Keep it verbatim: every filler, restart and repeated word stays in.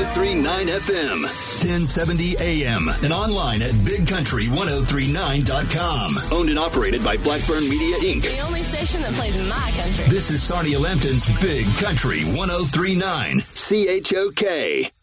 three point nine F M, ten seventy A M, and online at big country ten thirty-nine dot com. Owned and operated by Blackburn Media, Incorporated. The only station that plays my country. This is Sarnia Lambton's Big Country ten thirty-nine, C H O K.